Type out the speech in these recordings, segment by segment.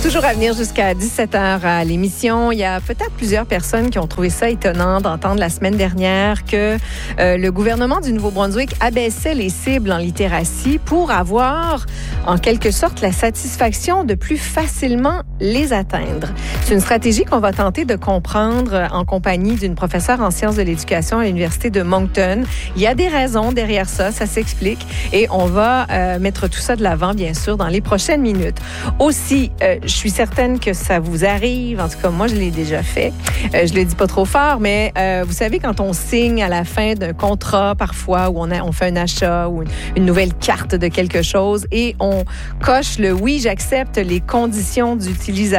Toujours à venir jusqu'à 17h à l'émission. Il y a peut-être plusieurs personnes qui ont trouvé ça étonnant d'entendre la semaine dernière que le gouvernement du Nouveau-Brunswick abaissait les cibles en littératie pour avoir, en quelque sorte, la satisfaction de plus facilement les atteindre. C'est une stratégie qu'on va tenter de comprendre en compagnie d'une professeure en sciences de l'éducation à l'Université de Moncton. Il y a des raisons derrière ça, ça s'explique, et on va mettre tout ça de l'avant, bien sûr, dans les prochaines minutes. Aussi, je suis certaine que ça vous arrive. En tout cas, moi, je l'ai déjà fait. Je le dis pas trop fort, mais vous savez, quand on signe à la fin d'un contrat, parfois, où on fait un achat ou une nouvelle carte de quelque chose et on coche le « oui, j'accepte les conditions d'utilisation »,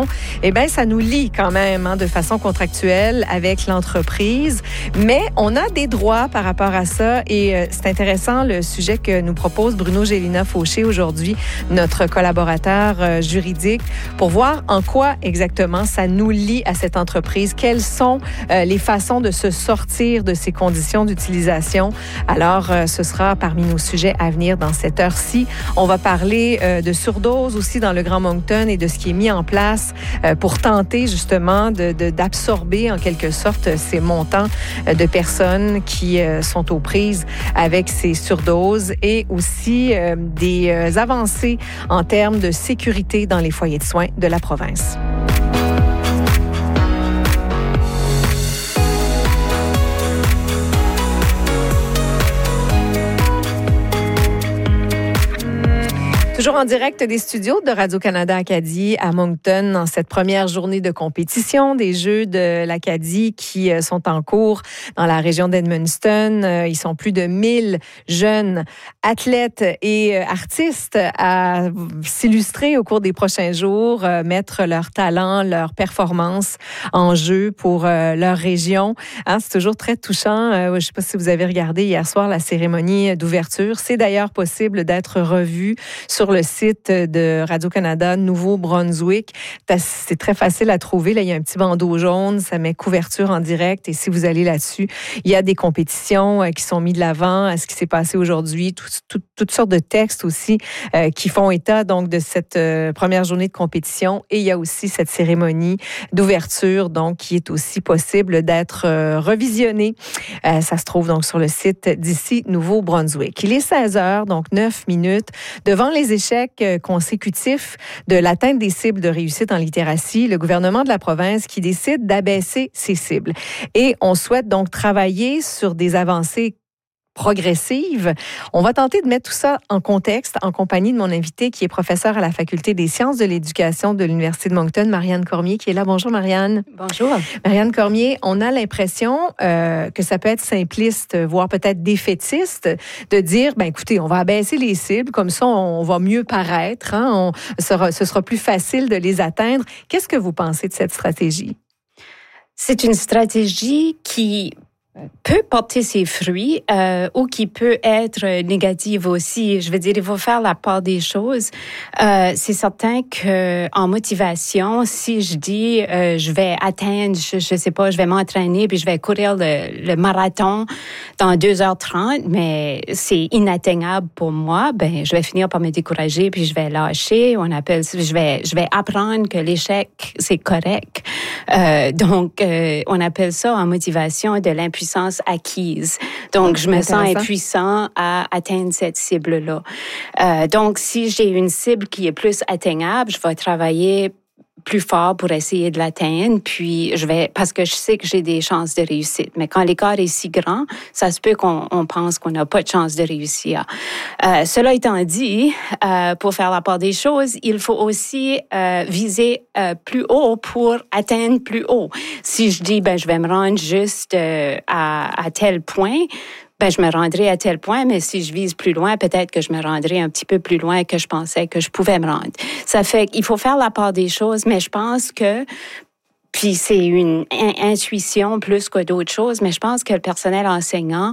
eh bien, ça nous lie quand même de façon contractuelle avec l'entreprise. Mais on a des droits par rapport à ça et c'est intéressant le sujet que nous propose Bruno Gélina-Fauché aujourd'hui, notre collaborateur juridique, pour voir en quoi exactement ça nous lie à cette entreprise. Quelles sont les façons de se sortir de ces conditions d'utilisation? Alors, ce sera parmi nos sujets à venir dans cette heure-ci. On va parler de surdose aussi dans le Grand Moncton et de ce qui est mis en place pour tenter justement d'absorber en quelque sorte ces montants de personnes qui sont aux prises avec ces surdoses et aussi des avancées en termes de sécurité dans les foyers de soins de la province. Toujours en direct des studios de Radio-Canada Acadie à Moncton, en cette première journée de compétition des Jeux de l'Acadie qui sont en cours dans la région d'Edmundston. Ils sont plus de 1000 jeunes athlètes et artistes à s'illustrer au cours des prochains jours, mettre leur talent, leur performance en jeu pour leur région. C'est toujours très touchant. Je ne sais pas si vous avez regardé hier soir la cérémonie d'ouverture. C'est d'ailleurs possible d'être revu sur le site de Radio-Canada Nouveau-Brunswick. C'est très facile à trouver. Là, il y a un petit bandeau jaune, ça met couverture en direct. Et si vous allez là-dessus, il y a des compétitions qui sont mises de l'avant à ce qui s'est passé aujourd'hui, toutes sortes de textes aussi qui font état donc de cette première journée de compétition. Et il y a aussi cette cérémonie d'ouverture donc qui est aussi possible d'être revisionnée. Ça se trouve donc sur le site d'ici Nouveau-Brunswick. Il est 16h, donc 9 minutes. Devant les échecs consécutifs de l'atteinte des cibles de réussite en littératie, le gouvernement de la province qui décide d'abaisser ses cibles. Et on souhaite donc travailler sur des avancées progressive. On va tenter de mettre tout ça en contexte en compagnie de mon invité qui est professeur à la Faculté des sciences de l'éducation de l'Université de Moncton, Marianne Cormier, qui est là. Bonjour, Marianne. Bonjour. Marianne Cormier, on a l'impression que ça peut être simpliste, voire peut-être défaitiste, de dire, écoutez, on va abaisser les cibles, comme ça, on va mieux paraître, ce sera plus facile de les atteindre. Qu'est-ce que vous pensez de cette stratégie? C'est une stratégie qui peut porter ses fruits ou qui peut être négative aussi. Je veux dire, il faut faire la part des choses. C'est certain que en motivation, si je dis je vais atteindre, je sais pas, je vais m'entraîner puis je vais courir le marathon dans 2h30, mais c'est inatteignable pour moi, je vais finir par me décourager puis je vais lâcher. Je vais apprendre que l'échec c'est correct. Donc on appelle ça en motivation de l'impuissance acquise. Donc, je me sens impuissant à atteindre cette cible-là. Donc, si j'ai une cible qui est plus atteignable, je vais travailler plus fort pour essayer de l'atteindre, puis parce que je sais que j'ai des chances de réussite. Mais quand l'écart est si grand, ça se peut qu'on pense qu'on n'a pas de chance de réussir. Cela étant dit, pour faire la part des choses, il faut aussi viser plus haut pour atteindre plus haut. Si je dis, je vais me rendre juste à tel point, je me rendrai à tel point, mais si je vise plus loin, peut-être que je me rendrai un petit peu plus loin que je pensais que je pouvais me rendre. Ça fait qu'il faut faire la part des choses, mais je pense que, puis c'est une intuition plus que d'autres choses, mais je pense que le personnel enseignant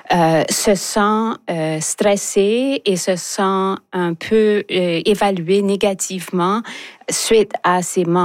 se sent stressé et se sent un peu évalué négativement suite à ces manques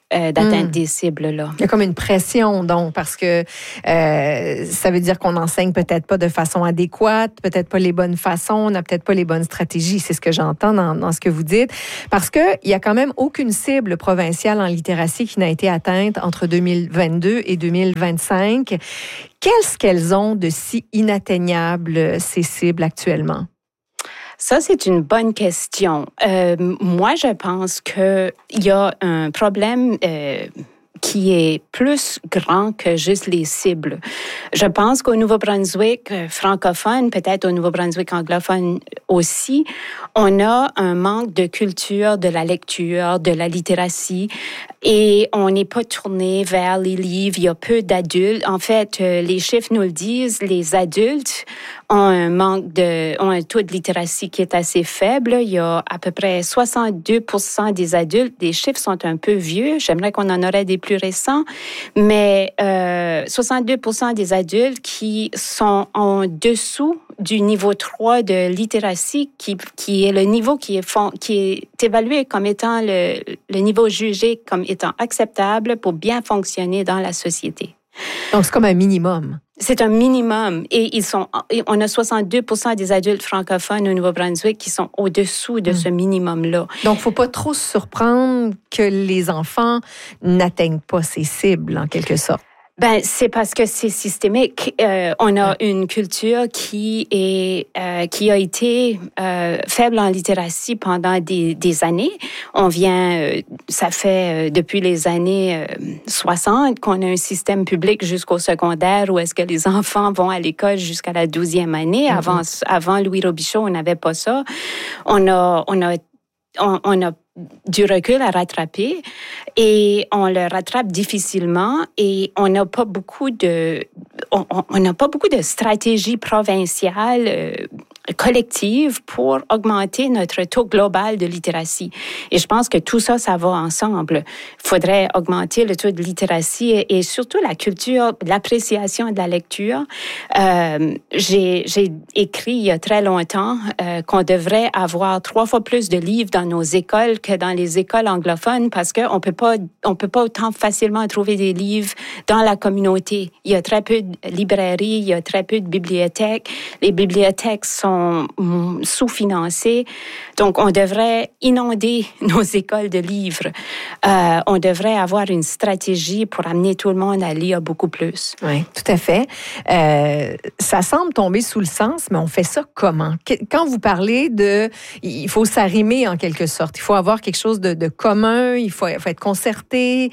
d'atteindre des cibles-là. Il y a comme une pression, donc, parce que ça veut dire qu'on enseigne peut-être pas de façon adéquate, peut-être pas les bonnes façons, on n'a peut-être pas les bonnes stratégies. C'est ce que j'entends dans ce que vous dites. Parce qu'il y a quand même aucune cible provinciale en littératie qui n'a été atteinte entre 2022 et 2025. Qu'est-ce qu'elles ont de si inatteignable, ces cibles, actuellement? Ça, c'est une bonne question. Moi, je pense qu'il y a un problème qui est plus grand que juste les cibles. Je pense qu'au Nouveau-Brunswick francophone, peut-être au Nouveau-Brunswick anglophone aussi, on a un manque de culture de la lecture, de la littératie, et on n'est pas tourné vers les livres. Il y a peu d'adultes. En fait, les chiffres nous le disent, les adultes ont un taux de littératie qui est assez faible. Il y a à peu près 62% des adultes. Les chiffres sont un peu vieux. J'aimerais qu'on en aurait des plus récents, mais 62% des adultes qui sont en dessous du niveau 3 de littératie, qui est le niveau qui est évalué comme étant le niveau jugé comme étant acceptable pour bien fonctionner dans la société. Donc, c'est comme un minimum. C'est un minimum. Et on a 62% des adultes francophones au Nouveau-Brunswick qui sont au-dessous de ce minimum-là. Donc, il ne faut pas trop se surprendre que les enfants n'atteignent pas ces cibles, en quelque sorte. Ben, c'est parce que c'est systémique. On a une culture qui a été faible en littératie pendant des années. Ça fait depuis les années 60 qu'on a un système public jusqu'au secondaire où est-ce que les enfants vont à l'école jusqu'à la 12e année. Avant Louis Robichaud, on n'avait pas ça. On a du recul à rattraper et on le rattrape difficilement et on n'a pas beaucoup de stratégies provinciales collective pour augmenter notre taux global de littératie. Et je pense que tout ça, ça va ensemble. Il faudrait augmenter le taux de littératie et surtout la culture, l'appréciation de la lecture. J'ai écrit il y a très longtemps qu'on devrait avoir 3 fois plus de livres dans nos écoles que dans les écoles anglophones parce qu'on peut pas autant facilement trouver des livres dans la communauté. Il y a très peu de librairies, il y a très peu de bibliothèques. Les bibliothèques sont sous-financées. Donc, on devrait inonder nos écoles de livres. On devrait avoir une stratégie pour amener tout le monde à lire beaucoup plus. Oui, tout à fait. Ça semble tomber sous le sens, mais on fait ça comment? Quand vous parlez il faut s'arrimer en quelque sorte. Il faut avoir quelque chose de commun. Il faut être concerté.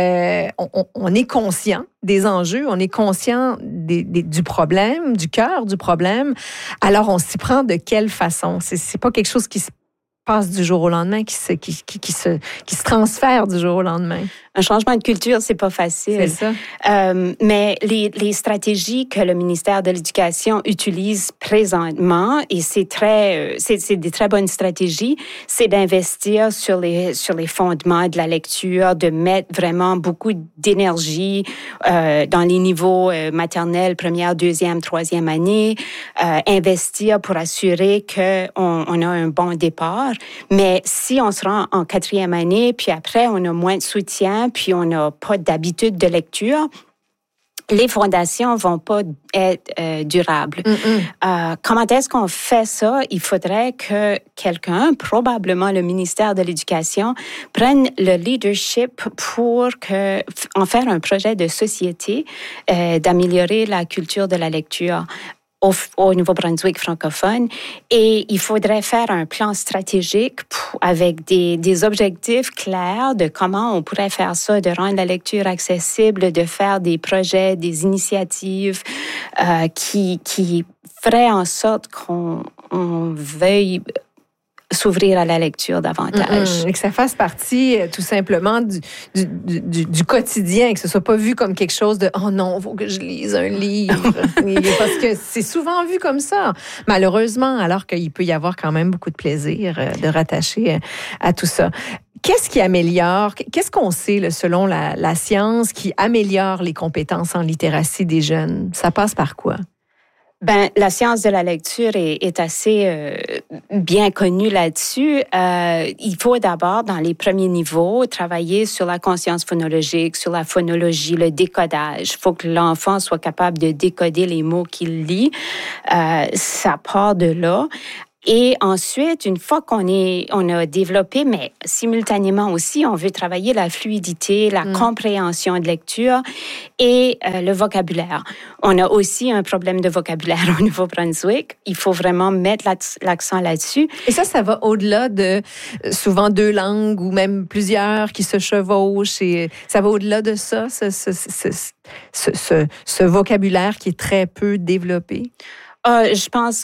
On est conscient des enjeux, on est conscient du problème, du cœur du problème. Alors, on s'y prend de quelle façon? C'est pas quelque chose qui se passe du jour au lendemain, qui se transfère du jour au lendemain. Un changement de culture, c'est pas facile. C'est ça. Mais les stratégies que le ministère de l'Éducation utilise présentement, et c'est des très bonnes stratégies, c'est d'investir sur les fondements de la lecture, de mettre vraiment beaucoup d'énergie dans les niveaux maternels, première, deuxième, troisième année, investir pour assurer qu'on a un bon départ. Mais si on se rend en 4e année, puis après, on a moins de soutien, puis on n'a pas d'habitude de lecture, les fondations vont pas être durables. Comment est-ce qu'on fait ça? Il faudrait que quelqu'un, probablement le ministère de l'Éducation, prenne le leadership pour en faire un projet de société, d'améliorer la culture de la lecture au Nouveau-Brunswick francophone. Et il faudrait faire un plan stratégique avec des objectifs clairs de comment on pourrait faire ça, de rendre la lecture accessible, de faire des projets, des initiatives qui feraient en sorte qu'on veuille s'ouvrir à la lecture davantage. Et que ça fasse partie tout simplement du quotidien, que ce soit pas vu comme quelque chose de « Oh non, il faut que je lise un livre ». Parce que c'est souvent vu comme ça, malheureusement, alors qu'il peut y avoir quand même beaucoup de plaisir de rattacher à tout ça. Qu'est-ce qui améliore, qu'est-ce qu'on sait, là, selon la science, qui améliore les compétences en littératie des jeunes? Ça passe par quoi? Ben, la science de la lecture est assez bien connue là-dessus. Il faut d'abord, dans les premiers niveaux, travailler sur la conscience phonologique, sur la phonologie, le décodage. Il faut que l'enfant soit capable de décoder les mots qu'il lit. Ça part de là. Et ensuite, une fois qu'on a développé, mais simultanément aussi, on veut travailler la fluidité, la compréhension de lecture et le vocabulaire. On a aussi un problème de vocabulaire au Nouveau-Brunswick. Il faut vraiment mettre l'accent là-dessus. Et ça va au-delà de souvent 2 langues ou même plusieurs qui se chevauchent. Et ça va au-delà de ça, ce vocabulaire qui est très peu développé. Je pense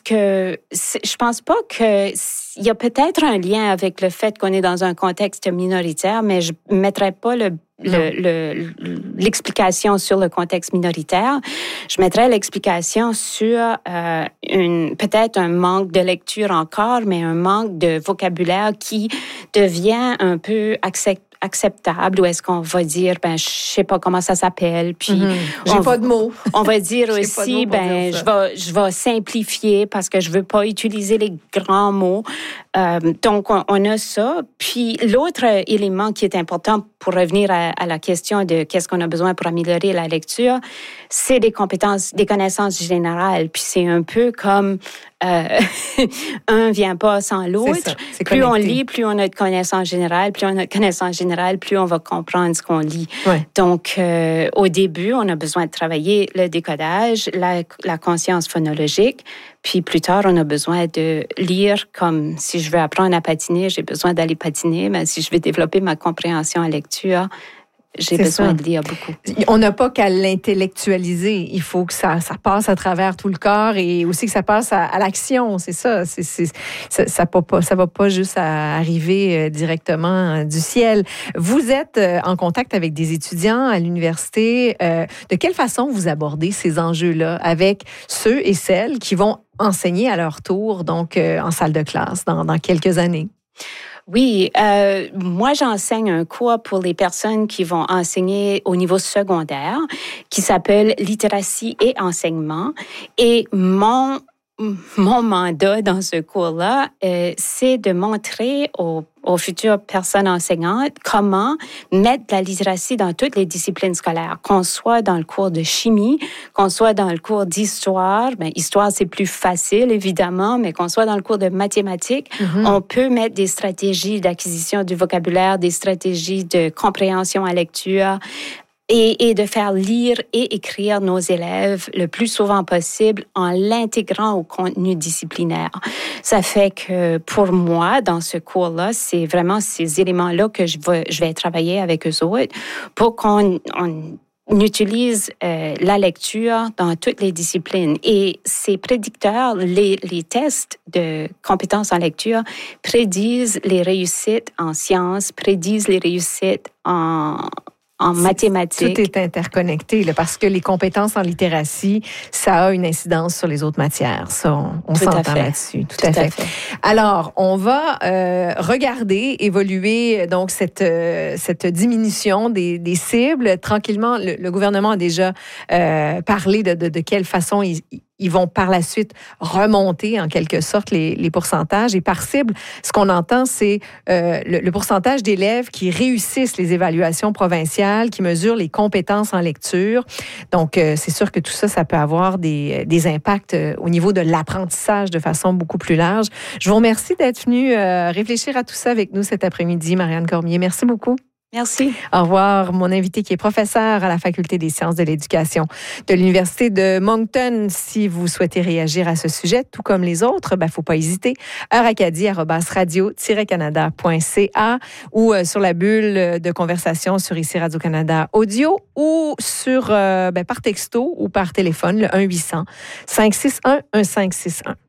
pas que il y a peut-être un lien avec le fait qu'on est dans un contexte minoritaire, mais je mettrais pas l'explication sur le contexte minoritaire. Je mettrais l'explication sur peut-être un manque de lecture encore, mais un manque de vocabulaire qui devient un peu acceptable, ou est-ce qu'on va dire, je sais pas comment ça s'appelle, puis j'ai pas de mots. On va dire aussi, je vais simplifier parce que je veux pas utiliser les grands mots. Donc, on a ça. Puis, l'autre élément qui est important pour revenir à la question de qu'est-ce qu'on a besoin pour améliorer la lecture, c'est des connaissances générales. Puis, c'est un peu comme un vient pas sans l'autre. Plus on lit, plus on a de connaissances générales. Plus on a de connaissances générales, plus on va comprendre ce qu'on lit. Ouais. Donc, au début, on a besoin de travailler le décodage, la conscience phonologique. Puis plus tard, on a besoin de lire comme si je veux apprendre à patiner, j'ai besoin d'aller patiner. Mais si je veux développer ma compréhension en lecture, j'ai besoin de lire beaucoup. On n'a pas qu'à l'intellectualiser. Il faut que ça passe à travers tout le corps et aussi que ça passe à l'action. C'est ça. Ça va pas juste arriver directement du ciel. Vous êtes en contact avec des étudiants à l'université. De quelle façon vous abordez ces enjeux-là avec ceux et celles qui vont enseigner à leur tour, donc en salle de classe dans quelques années? Oui, moi j'enseigne un cours pour les personnes qui vont enseigner au niveau secondaire qui s'appelle littératie et enseignement. Et mon mandat dans ce cours-là, c'est de montrer aux futures personnes enseignantes comment mettre la littératie dans toutes les disciplines scolaires, qu'on soit dans le cours de chimie, qu'on soit dans le cours d'histoire. Histoire, c'est plus facile, évidemment, mais qu'on soit dans le cours de mathématiques, on peut mettre des stratégies d'acquisition du vocabulaire, des stratégies de compréhension à lecture, et de faire lire et écrire nos élèves le plus souvent possible en l'intégrant au contenu disciplinaire. Ça fait que pour moi, dans ce cours-là, c'est vraiment ces éléments-là que je vais travailler avec eux autres pour qu'on utilise la lecture dans toutes les disciplines. Et c'est prédicteur, les tests de compétences en lecture prédisent les réussites en sciences, prédisent les réussites en mathématiques. Tout est interconnecté, là, parce que les compétences en littératie, ça a une incidence sur les autres matières. Ça, on s'entend là-dessus. Tout à fait. Alors, on va regarder évoluer donc cette diminution des cibles. Tranquillement, le gouvernement a déjà parlé de quelle façon ils vont par la suite remonter en quelque sorte les pourcentages. Et par cible, ce qu'on entend, c'est le pourcentage d'élèves qui réussissent les évaluations provinciales, qui mesurent les compétences en lecture. Donc, c'est sûr que tout ça, ça peut avoir des impacts au niveau de l'apprentissage de façon beaucoup plus large. Je vous remercie d'être venue réfléchir à tout ça avec nous cet après-midi, Marianne Cormier. Merci beaucoup. Merci. Au revoir. Mon invité qui est professeur à la Faculté des sciences de l'éducation de l'Université de Moncton. Si vous souhaitez réagir à ce sujet, tout comme les autres, faut pas hésiter. heuracadie@radio-canada.ca ou sur la bulle de conversation sur ici Radio-Canada Audio ou sur par texto ou par téléphone, le 1-800-561-1561.